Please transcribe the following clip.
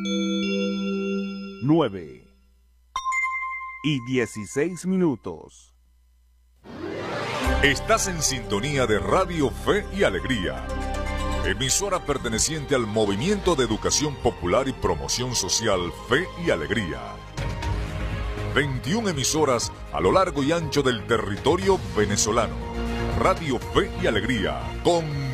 9:16. Estás en sintonía de Radio Fe y Alegría, emisora perteneciente al Movimiento de Educación Popular y Promoción Social Fe y Alegría. 21 emisoras a lo largo y ancho del territorio venezolano. Radio Fe y Alegría, con